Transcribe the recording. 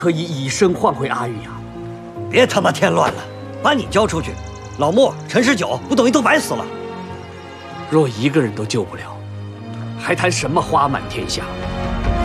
可以以身换回阿玉呀！ 别他妈添乱了，把你交出去，老莫、陈十九不等于都白死了？ 若一个人都救不了，还谈什么花满天下？